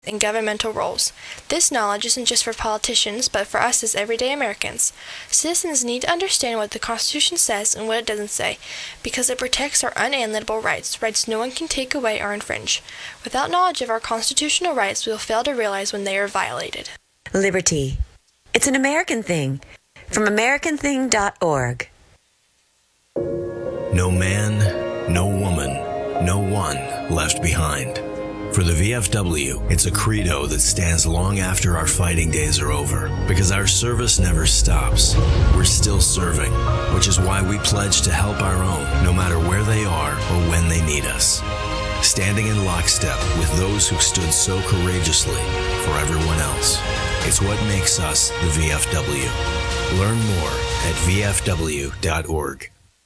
in governmental roles. This knowledge isn't just for politicians, but for us as everyday Americans. Citizens need to understand what the Constitution says and what it doesn't say, because it protects our unalienable rights, rights no one can take away or infringe. Without knowledge of our constitutional rights, we will fail to realize when they are violated. Liberty. It's an American thing. From AmericanThing.org. No man, no woman, no one left behind. For the VFW, it's a credo that stands long after our fighting days are over, because our service never stops. We're still serving, which is why we pledge to help our own, no matter where they are or when they need us. Standing in lockstep with those who stood so courageously for everyone else. It's what makes us the VFW. Learn more at VFW.org.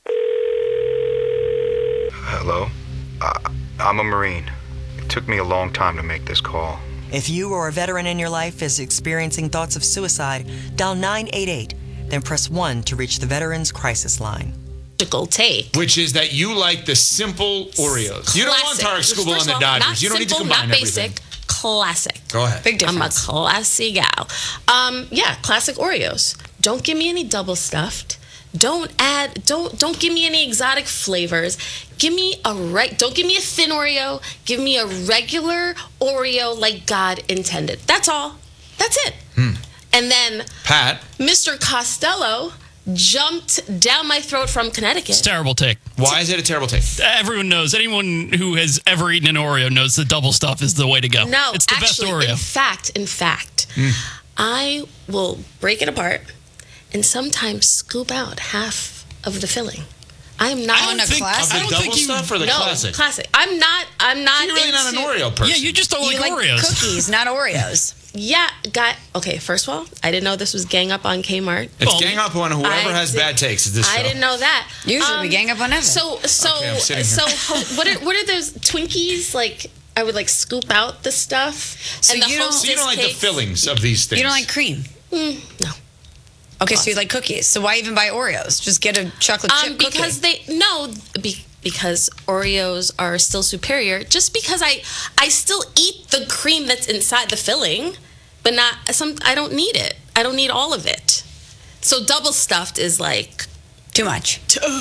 Hello? I'm a Marine. It took me a long time to make this call. If you or a veteran in your life is experiencing thoughts of suicide, dial 988, then press 1 to reach the Veterans Crisis Line. Take. Which is that you like the simple Oreos. Classic. You don't want Tarek Skubal on the Dodgers. You don't need to combine not everything. basic, classic. Go ahead. Big difference. I'm a classy gal. Yeah, classic Oreos. Don't give me any double stuffed. Don't give me any exotic flavors. Give me don't give me a thin Oreo. Give me a regular Oreo like God intended. That's all. That's it. And then Pat, Mr. Costello jumped down my throat from Connecticut. It's a terrible take. why is it a terrible take? Everyone knows. Anyone who has ever eaten an Oreo knows the double stuff is the way to go. No, it's the actually, best Oreo. in fact, I will break it apart and sometimes scoop out half of the filling. I'm not On a classic? Of the double stuff or the classic? Classic. I'm not. So you're really not an Oreo person. Yeah, you just don't You like like Oreos. cookies, not Oreos. Yeah, okay. First of all, I didn't know this was gang up on Kmart. It's gang up on whoever has bad takes at this show. I didn't know that. Usually we gang up on Evan. So Okay, I'm sitting here. what are those Twinkies like? I would like scoop out the stuff. So and the you don't- Hostess So you don't like the cakes. fillings of these things? You don't like cream? No. Okay, so you like cookies. So why even buy Oreos? Just get a chocolate chip cookie. Because because Oreos are still superior. Just because I still eat the cream that's inside the filling, but I don't need it. I don't need all of it. So double stuffed is like Too much.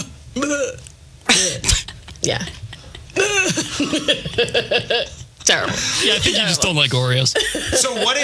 yeah. Terrible. Yeah, I think you just don't like Oreos. So what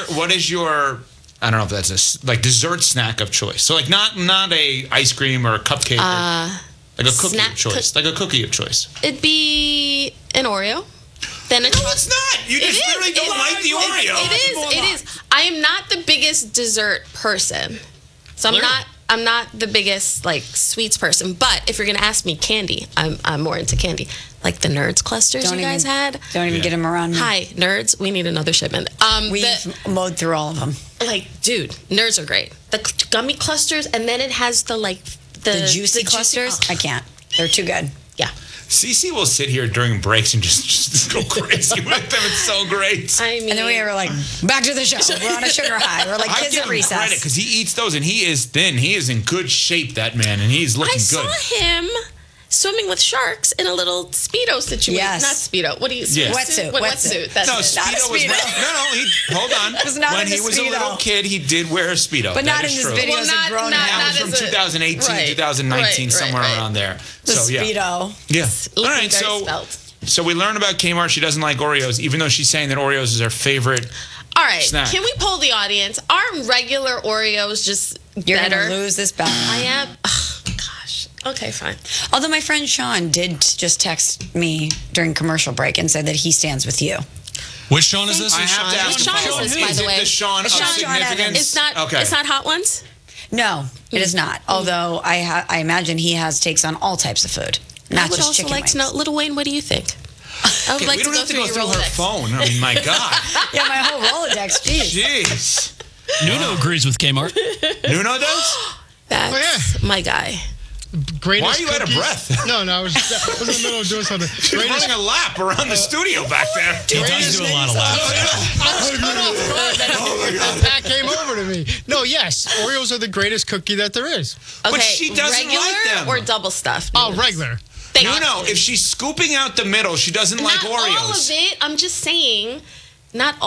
is your I don't know if that's a like dessert snack of choice. So like not a ice cream or a cupcake, or like a cookie snack of choice, like a cookie of choice. It'd be an Oreo. Then No, it's not. You just literally don't like the Oreo. It is. I am not the biggest dessert person, so Clearly. I'm not the biggest like sweets person. But if you're gonna ask me candy, I'm more into candy, like the Nerds clusters you guys had. Don't even get them around me. Hi, Nerds. We need another shipment. We've mowed through all of them. Like, dude, Nerds are great. The gummy clusters, and then it has the The juicy clusters? I can't. They're too good. Yeah. Cece will sit here during breaks and just go crazy with them. It's so great. I mean, And then we were like, back to the show. We're on a sugar high. We're like I kids give at him recess. credit because he eats those and he is thin. He is in good shape, that man, and he's looking I good. saw him swimming with sharks in a little Speedo situation. Yes. Not Speedo. What do you Yeah. Wetsuit, Wetsuit. That's No, it. Speedo was hold on. was not when in he the was a Speedo. little kid, he did wear a Speedo. But That not is in this true. video. Well, Videos of grown not That was as from a- 2018, right, 2019, right, somewhere right. around there. The So yeah, Speedo. yeah. All Looking right, very so svelte. so we learned about Kmart. She doesn't like Oreos, even though she's saying that Oreos is her favorite. All right. Snack. Can we poll the audience? Are regular Oreos just You're better? going to lose this battle. I am. Oh, gosh. Okay, fine. Although my friend Sean did just text me during commercial break and said that he stands with you. Which Sean is this? I have to ask Which him. Sean is this, by Is the it way? the Sean of It's Sean significance? Evans. It's not. Okay. It's not Hot Ones. No, it is not. Although I imagine he has takes on all types of food, not I would just also chicken like wings. to know, Little Wayne. What do you think? I would Okay, like we to don't go have to through go your through her Rolodex. phone. I mean, my God. Yeah, my whole Rolodex. Jeez. Jeez. Nuno agrees with Kmart. Nuno does? That's my guy. Greatest Why are you out of cookies- breath? No, I was in the middle of doing something. She's running a lap around the studio back there. He does do a lot of laps. That came over to me. No, yes, Oreos are the greatest cookie that there is. Okay, But she doesn't regular like them. or double stuffed? Oh, regular. Thank No, you. no. If she's scooping out the middle, she doesn't like Not Oreos. all of it. I'm just saying not